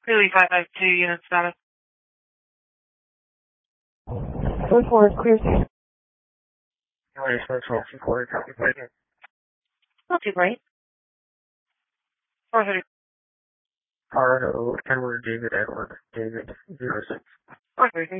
Clearly 552 unit status. 4 is clear. Not too bright. 430. Colorado, Edward, David, 06. 430.